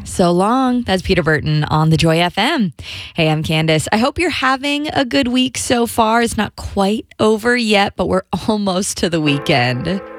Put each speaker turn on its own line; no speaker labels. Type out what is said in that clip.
So long. That's Peter Burton on the Joy FM. Hey, I'm Candace. I hope you're having a good week so far. It's not quite over yet, but we're almost to the weekend.